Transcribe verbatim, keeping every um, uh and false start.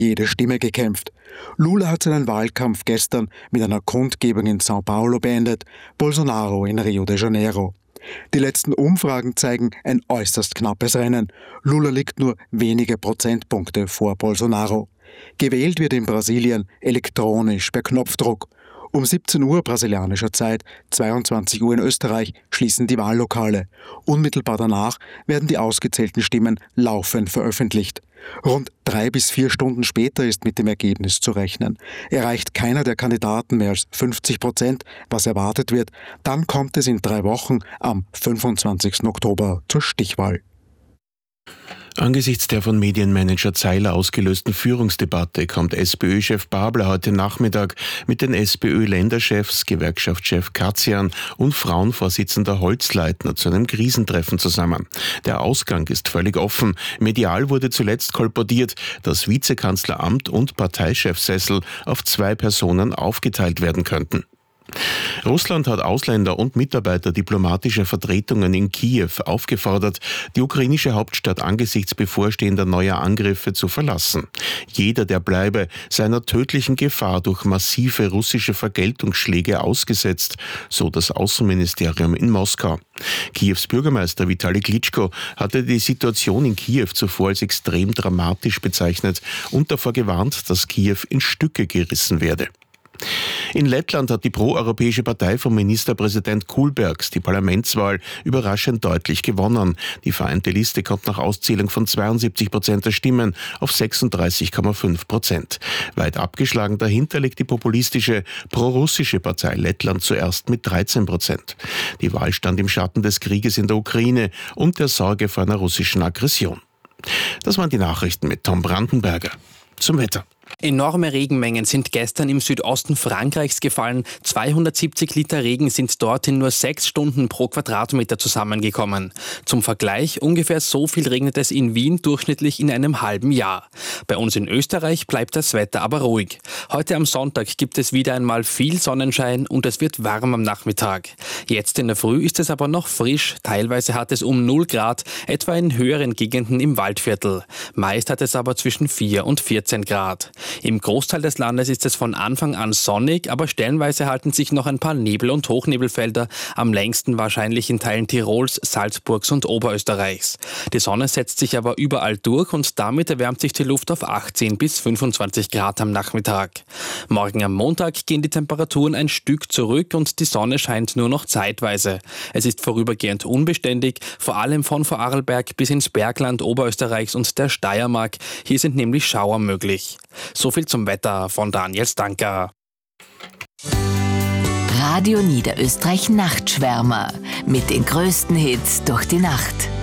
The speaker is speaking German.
jede Stimme gekämpft. Lula hat seinen Wahlkampf gestern mit einer Kundgebung in São Paulo beendet, Bolsonaro in Rio de Janeiro. Die letzten Umfragen zeigen ein äußerst knappes Rennen. Lula liegt nur wenige Prozentpunkte vor Bolsonaro. Gewählt wird in Brasilien elektronisch per Knopfdruck. Um siebzehn Uhr brasilianischer Zeit, zweiundzwanzig Uhr in Österreich, schließen die Wahllokale. Unmittelbar danach werden die ausgezählten Stimmen laufend veröffentlicht. Rund drei bis vier Stunden später ist mit dem Ergebnis zu rechnen. Erreicht keiner der Kandidaten mehr als fünfzig Prozent, was erwartet wird, dann kommt es in drei Wochen am fünfundzwanzigsten Oktober zur Stichwahl. Angesichts der von Medienmanager Zeiler ausgelösten Führungsdebatte kommt SPÖ-Chef Babler heute Nachmittag mit den SPÖ-Länderchefs, Gewerkschaftschef Katzian und Frauenvorsitzender Holzleitner zu einem Krisentreffen zusammen. Der Ausgang ist völlig offen. Medial wurde zuletzt kolportiert, dass Vizekanzleramt und Parteichefsessel auf zwei Personen aufgeteilt werden könnten. Russland hat Ausländer und Mitarbeiter diplomatischer Vertretungen in Kiew aufgefordert, die ukrainische Hauptstadt angesichts bevorstehender neuer Angriffe zu verlassen. Jeder, der bleibe, sei einer tödlichen Gefahr durch massive russische Vergeltungsschläge ausgesetzt, so das Außenministerium in Moskau. Kiews Bürgermeister Vitali Klitschko hatte die Situation in Kiew zuvor als extrem dramatisch bezeichnet und davor gewarnt, dass Kiew in Stücke gerissen werde. In Lettland hat die proeuropäische Partei von Ministerpräsident Kulbergs die Parlamentswahl überraschend deutlich gewonnen. Die vereinte Liste kommt nach Auszählung von zweiundsiebzig Prozent der Stimmen auf sechsunddreißig Komma fünf Prozent. Weit abgeschlagen dahinter liegt die populistische prorussische Partei Lettland zuerst mit dreizehn Prozent. Die Wahl stand im Schatten des Krieges in der Ukraine und der Sorge vor einer russischen Aggression. Das waren die Nachrichten mit Tom Brandenberger. Zum Wetter. Enorme Regenmengen sind gestern im Südosten Frankreichs gefallen. zweihundertsiebzig Liter Regen sind dort in nur sechs Stunden pro Quadratmeter zusammengekommen. Zum Vergleich, ungefähr so viel regnet es in Wien durchschnittlich in einem halben Jahr. Bei uns in Österreich bleibt das Wetter aber ruhig. Heute am Sonntag gibt es wieder einmal viel Sonnenschein und es wird warm am Nachmittag. Jetzt in der Früh ist es aber noch frisch. Teilweise hat es um null Grad, etwa in höheren Gegenden im Waldviertel. Meist hat es aber zwischen vier und vierzehn Grad. Im Großteil des Landes ist es von Anfang an sonnig, aber stellenweise halten sich noch ein paar Nebel- und Hochnebelfelder, am längsten wahrscheinlich in Teilen Tirols, Salzburgs und Oberösterreichs. Die Sonne setzt sich aber überall durch und damit erwärmt sich die Luft auf achtzehn bis fünfundzwanzig Grad am Nachmittag. Morgen am Montag gehen die Temperaturen ein Stück zurück und die Sonne scheint nur noch zeitweise. Es ist vorübergehend unbeständig, vor allem von Vorarlberg bis ins Bergland Oberösterreichs und der Steiermark. Hier sind nämlich Schauer möglich. So viel zum Wetter von Daniel Stanker. Radio Niederösterreich Nachtschwärmer mit den größten Hits durch die Nacht.